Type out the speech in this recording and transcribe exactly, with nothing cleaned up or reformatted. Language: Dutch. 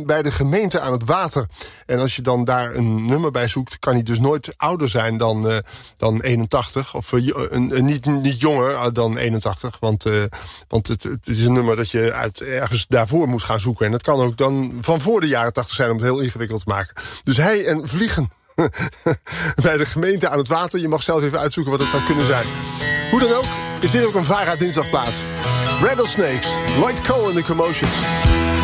vliegen bij de gemeente aan het water. En als je dan daar een nummer bij zoekt, kan hij dus nooit ouder zijn dan, uh, dan eenentachtig. Of uh, een, een, niet, niet jonger dan eenentachtig. Want, uh, want het, het is een nummer dat je uit ergens daarvoor moet gaan zoeken. En dat kan ook dan van voor de jaren tachtig zijn om het heel ingewikkeld te maken. Dus hij en vliegen bij de gemeente aan het water. Je mag zelf even uitzoeken wat het zou kunnen zijn. Hoe dan ook, is dit ook een Vara dinsdagplaats. Rattlesnakes, Lloyd Cole en The Commotions.